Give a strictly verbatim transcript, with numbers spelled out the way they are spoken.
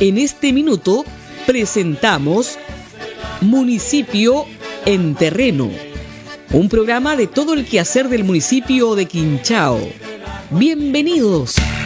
En este minuto presentamos Municipio en Terreno, un programa de todo el quehacer del municipio de Quinchao. Bienvenidos.